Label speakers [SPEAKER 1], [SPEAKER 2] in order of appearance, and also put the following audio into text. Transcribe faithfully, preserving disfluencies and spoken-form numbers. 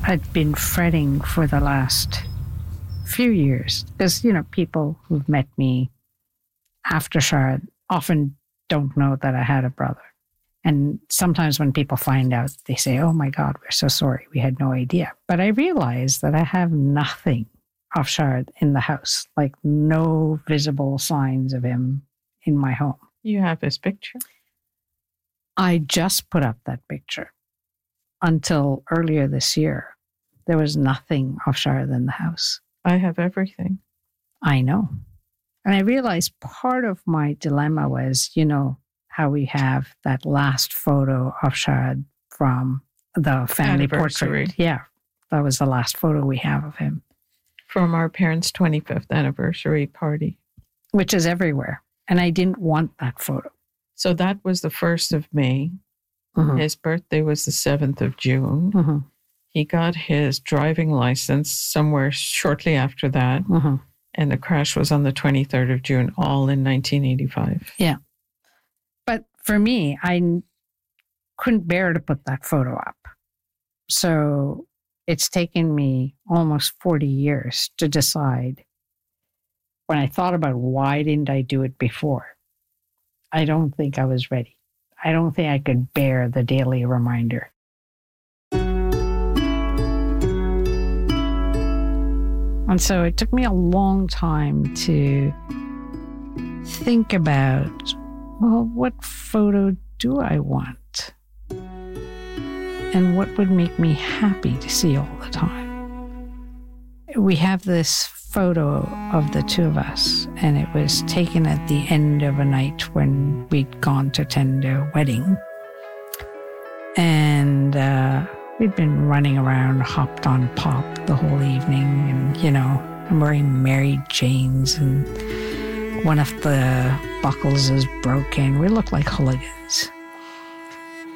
[SPEAKER 1] I'd been fretting for the last few years because, you know, people who've met me after Shard often don't know that I had a brother. And sometimes when people find out, they say, oh my God, we're so sorry. We had no idea. But I realized that I have nothing of Shard in the house, like no visible signs of him in my home.
[SPEAKER 2] You have his picture?
[SPEAKER 1] I just put up that picture. Until earlier this year, there was nothing of Shard in the house.
[SPEAKER 2] I have everything.
[SPEAKER 1] I know. And I realized part of my dilemma was, you know, how we have that last photo of Shard from the family portrait. Yeah, that was the last photo we have of him.
[SPEAKER 2] From our parents' twenty-fifth anniversary party.
[SPEAKER 1] Which is everywhere. And I didn't want that photo.
[SPEAKER 2] So that was the first of May. Mm-hmm. His birthday was the seventh of June. Mm-hmm. He got his driving license somewhere shortly after that. Mm-hmm. And the crash was on the twenty-third of June, all in nineteen eighty-five.
[SPEAKER 1] Yeah. But for me, I couldn't bear to put that photo up. So it's taken me almost forty years to decide. When I thought about why didn't I do it before, I don't think I was ready. I don't think I could bear the daily reminder. And so it took me a long time to think about, well, what photo do I want? And what would make me happy to see all the time? We have this photo of the two of us, and it was taken at the end of a night when we'd gone to attend a wedding. And uh, we'd been running around, hopped on pop the whole evening, and, you know, I'm wearing Mary Janes, and one of the buckles is broken. We look like hooligans.